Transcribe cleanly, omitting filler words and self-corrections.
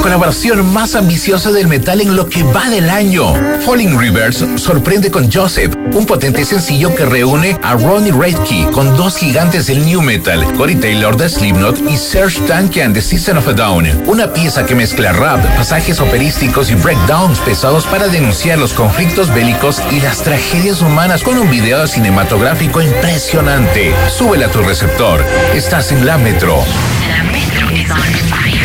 colaboración más ambiciosa del metal en lo que va del año. Falling Rivers sorprende con Joseph, un potente sencillo que reúne a Ronnie Radke con dos gigantes del new metal, Corey Taylor de Slipknot y Serj Tankian de System of a Down. Una pieza que mezcla rap, pasajes operísticos y breakdowns pesados para denunciar los conflictos bélicos y las tragedias humanas con un video cinematográfico impresionante. Súbele a tu receptor. Estás en La Metro. La Metro is on fire.